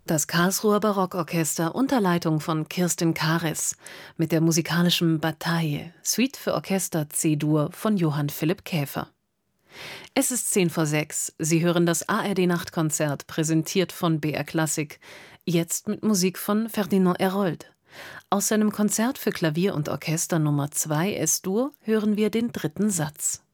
Das Karlsruher Barockorchester unter Leitung von Kirstin Kares mit der musikalischen Bataille, Suite für Orchester C-Dur von Johann Philipp Käfer. Es ist 6:10. Sie hören das ARD-Nachtkonzert, präsentiert von BR Klassik, jetzt mit Musik von Ferdinand Hérold. Aus seinem Konzert für Klavier und Orchester Nummer 2 Es-Dur hören wir den dritten Satz.